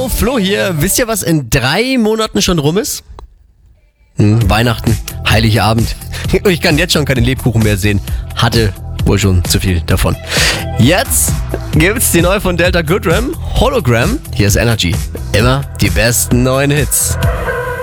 Flo hier. Wisst ihr, was in 3 Monaten schon rum ist? Weihnachten, Heiligabend. Ich kann jetzt schon keinen Lebkuchen mehr sehen. Hatte wohl schon zu viel davon. Jetzt gibt's die neue von Delta Goodrem, Hologram. Hier ist Energy. Immer die besten neuen Hits.